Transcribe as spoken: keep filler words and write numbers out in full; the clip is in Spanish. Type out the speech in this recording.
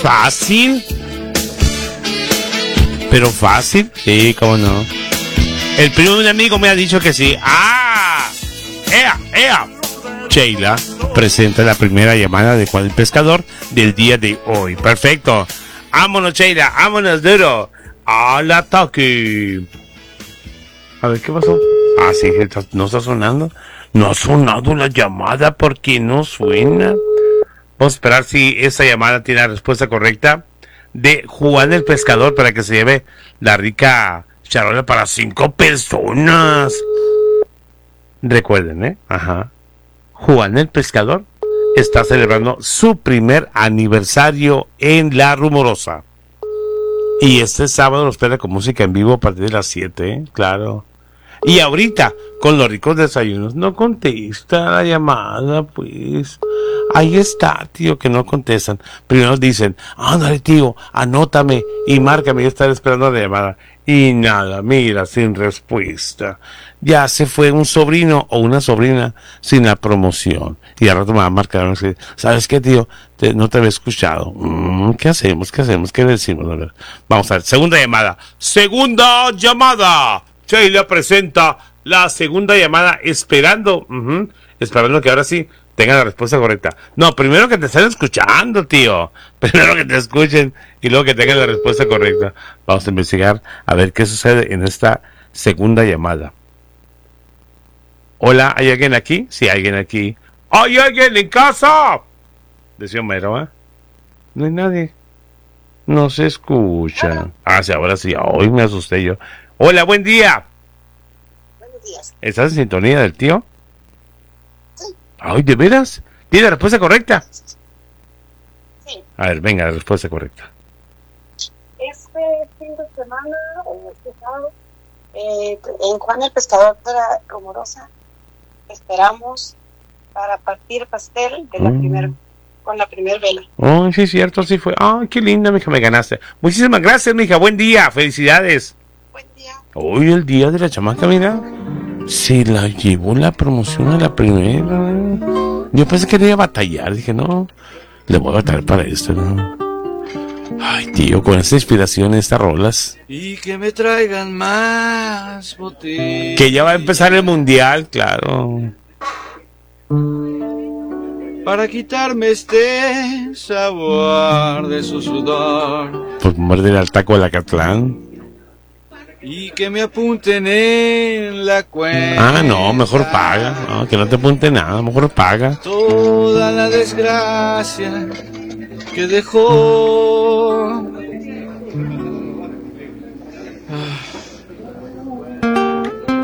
Fácil. Pero fácil. Sí, cómo no. El primo de un amigo me ha dicho que sí. ¡Ah! ¡Ea! ¡Ea! Sheila presenta la primera llamada de Juan el Pescador del día de hoy. Perfecto. Vámonos, Sheila. Vámonos, duro. Al ataque. A ver, ¿qué pasó? Ah, sí, ¿no está sonando? No ha sonado la llamada porque no suena. Vamos a esperar si esa llamada tiene la respuesta correcta de Juan el Pescador para que se lleve la rica charola para cinco personas. Recuerden, ¿eh? Ajá. Juan el Pescador está celebrando su primer aniversario en La Rumorosa. Y este sábado lo espera con música en vivo a partir de las siete, ¿eh? Claro. Y ahorita, con los ricos desayunos, no contesta la llamada, pues. Ahí está, tío, que no contestan. Primero dicen, ándale, tío, anótame y márcame, yo estaré esperando la llamada. Y nada, mira, sin respuesta. Ya se fue un sobrino o una sobrina sin la promoción. Y al rato me va a marcar, ¿sabes qué, tío? Te, no te había escuchado. Mm, ¿Qué hacemos? ¿Qué hacemos? ¿Qué decimos? A ver, vamos a ver, segunda llamada. ¡Segunda llamada! Sheila presenta la segunda llamada esperando, uh-huh, esperando que ahora sí tenga la respuesta correcta. No, primero que te estén escuchando, tío. Primero que te escuchen y luego que tengan la respuesta correcta. Vamos a investigar a ver qué sucede en esta segunda llamada. Hola, ¿hay alguien aquí? Sí, hay alguien aquí. ¿Hay alguien en casa? Decía Homero, ¿eh? No hay nadie. No se escucha. Ah, sí, ahora sí. Hoy me asusté yo. Hola, buen día. Buenos días. ¿Estás en sintonía del tío? Sí. Ay, ¿de veras? ¿Tiene la respuesta correcta? Sí. A ver, venga, la respuesta correcta. Este fin de semana, este sábado, eh, en Juan el Pescador de La Rumorosa, esperamos para partir pastel de la Mm. primer, con la primer vela. Oh, sí, cierto, sí fue. Ay, qué linda, mija, me ganaste. Muchísimas gracias, mija. Buen día, felicidades. Buen día. Hoy el día de la chamaca, mira. Se la llevó la promoción a la primera. Yo pensé que le iba a batallar. Dije, no, le voy a batallar para esto, ¿no? Ay, tío, con esta inspiración, estas rolas. Y que me traigan más botellas. Que ya va a empezar el mundial, claro. Para quitarme este sabor de su sudor. Pues morder al taco de la Catlán. Y que me apunten en la cuenta. Ah, no, mejor paga. No, que no te apunte nada, mejor paga. Toda la desgracia que dejó